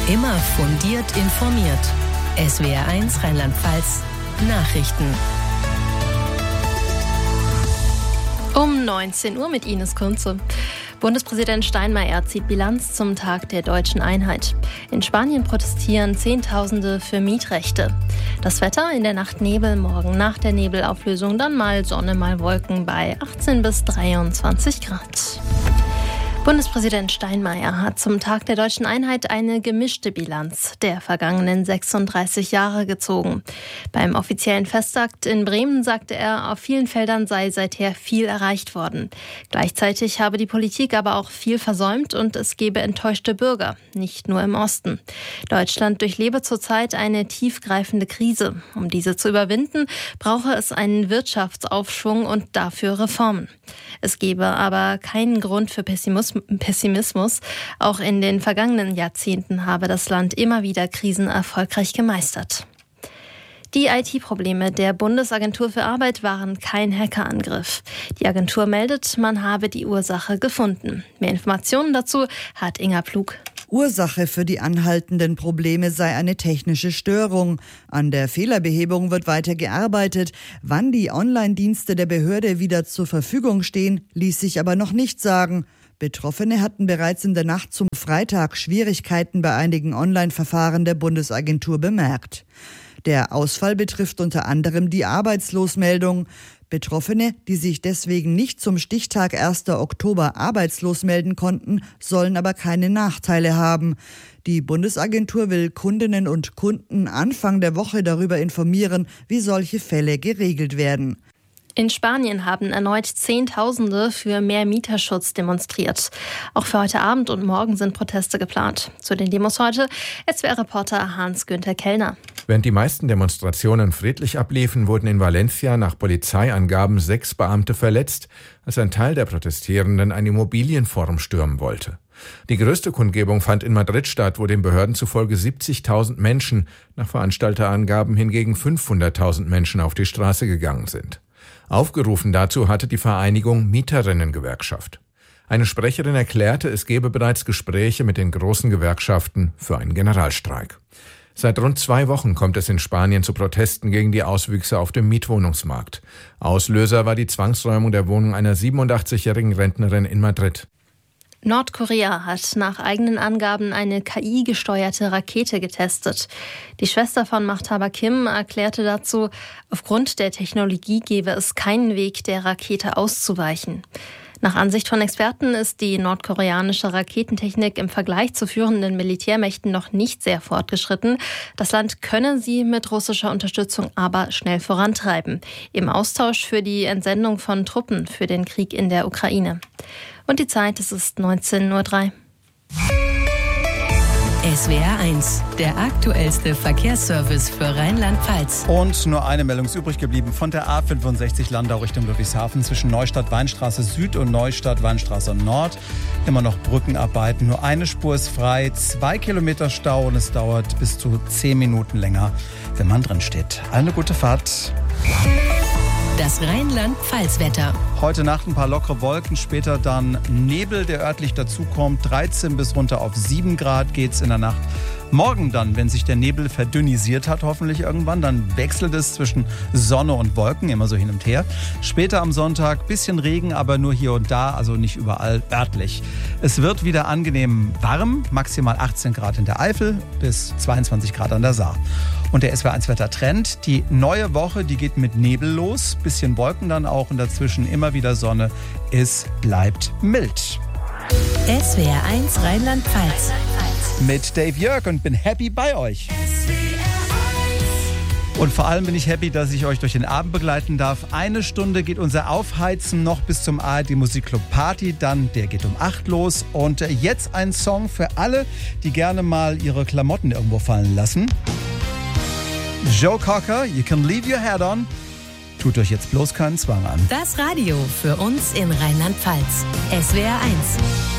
Immer fundiert informiert. SWR1 Rheinland-Pfalz Nachrichten. Um 19 Uhr mit Ines Kunze. Bundespräsident Steinmeier zieht Bilanz zum Tag der deutschen Einheit. In Spanien protestieren Zehntausende für Mietrechte. Das Wetter: in der Nacht Nebel, morgen nach der Nebelauflösung dann mal Sonne, mal Wolken bei 18 bis 23 Grad. Bundespräsident Steinmeier hat zum Tag der deutschen Einheit eine gemischte Bilanz der vergangenen 36 Jahre gezogen. Beim offiziellen Festakt in Bremen sagte er, auf vielen Feldern sei seither viel erreicht worden. Gleichzeitig habe die Politik aber auch viel versäumt und es gebe enttäuschte Bürger, nicht nur im Osten. Deutschland durchlebe zurzeit eine tiefgreifende Krise. Um diese zu überwinden, brauche es einen Wirtschaftsaufschwung und dafür Reformen. Es gebe aber keinen Grund für Pessimismus. Auch in den vergangenen Jahrzehnten habe das Land immer wieder Krisen erfolgreich gemeistert. Die IT-Probleme der Bundesagentur für Arbeit waren kein Hackerangriff. Die Agentur meldet, man habe die Ursache gefunden. Mehr Informationen dazu hat Inga Plug. Ursache für die anhaltenden Probleme sei eine technische Störung. An der Fehlerbehebung wird weiter gearbeitet. Wann die Online-Dienste der Behörde wieder zur Verfügung stehen, ließ sich aber noch nicht sagen. Betroffene hatten bereits in der Nacht zum Freitag Schwierigkeiten bei einigen Online-Verfahren der Bundesagentur bemerkt. Der Ausfall betrifft unter anderem die Arbeitslosmeldung. Betroffene, die sich deswegen nicht zum Stichtag 1. Oktober arbeitslos melden konnten, sollen aber keine Nachteile haben. Die Bundesagentur will Kundinnen und Kunden Anfang der Woche darüber informieren, wie solche Fälle geregelt werden. In Spanien haben erneut Zehntausende für mehr Mieterschutz demonstriert. Auch für heute Abend und morgen sind Proteste geplant. Zu den Demos heute SWR-Reporter Hans-Günther Kellner. Während die meisten Demonstrationen friedlich abliefen, wurden in Valencia nach Polizeiangaben 6 Beamte verletzt, als ein Teil der Protestierenden ein Immobilienforum stürmen wollte. Die größte Kundgebung fand in Madrid statt, wo den Behörden zufolge 70.000 Menschen, nach Veranstalterangaben hingegen 500.000 Menschen auf die Straße gegangen sind. Aufgerufen dazu hatte die Vereinigung Mieterinnen-Gewerkschaft. Eine Sprecherin erklärte, es gebe bereits Gespräche mit den großen Gewerkschaften für einen Generalstreik. Seit rund 2 Wochen kommt es in Spanien zu Protesten gegen die Auswüchse auf dem Mietwohnungsmarkt. Auslöser war die Zwangsräumung der Wohnung einer 87-jährigen Rentnerin in Madrid. Nordkorea hat nach eigenen Angaben eine KI-gesteuerte Rakete getestet. Die Schwester von Machthaber Kim erklärte dazu, aufgrund der Technologie gebe es keinen Weg, der Rakete auszuweichen. Nach Ansicht von Experten ist die nordkoreanische Raketentechnik im Vergleich zu führenden Militärmächten noch nicht sehr fortgeschritten. Das Land könne sie mit russischer Unterstützung aber schnell vorantreiben, im Austausch für die Entsendung von Truppen für den Krieg in der Ukraine. Und die Zeit, es ist 19:03 Uhr. SWR1, der aktuellste Verkehrsservice für Rheinland-Pfalz. Und nur eine Meldung ist übrig geblieben von der A65 Landau Richtung Ludwigshafen zwischen Neustadt-Weinstraße Süd und Neustadt-Weinstraße Nord. Immer noch Brückenarbeiten. Nur eine Spur ist frei, 2 Kilometer Stau und es dauert bis zu 10 Minuten länger, wenn man drin steht. Eine gute Fahrt. Das Rheinland-Pfalz-Wetter. Heute Nacht ein paar lockere Wolken, später dann Nebel, der örtlich dazukommt. 13 bis runter auf 7 Grad geht's in der Nacht. Morgen dann, wenn sich der Nebel verdünnisiert hat, hoffentlich irgendwann, dann wechselt es zwischen Sonne und Wolken, immer so hin und her. Später am Sonntag bisschen Regen, aber nur hier und da, also nicht überall örtlich. Es wird wieder angenehm warm, maximal 18 Grad in der Eifel bis 22 Grad an der Saar. Und der SWR1-Wetter-Trend, die neue Woche, die geht mit Nebel los, bisschen Wolken dann auch und dazwischen immer wieder Sonne. Es bleibt mild. SWR1 Rheinland-Pfalz. Mit Dave Jörg und bin happy bei euch. Und vor allem bin ich happy, dass ich euch durch den Abend begleiten darf. 1 Stunde geht unser Aufheizen noch bis zum ARD Musikclub Party. Dann, der geht um 8 los. Und jetzt ein Song für alle, die gerne mal ihre Klamotten irgendwo fallen lassen. Joe Cocker, You Can Leave Your Head On. Tut euch jetzt bloß keinen Zwang an. Das Radio für uns in Rheinland-Pfalz. SWR1.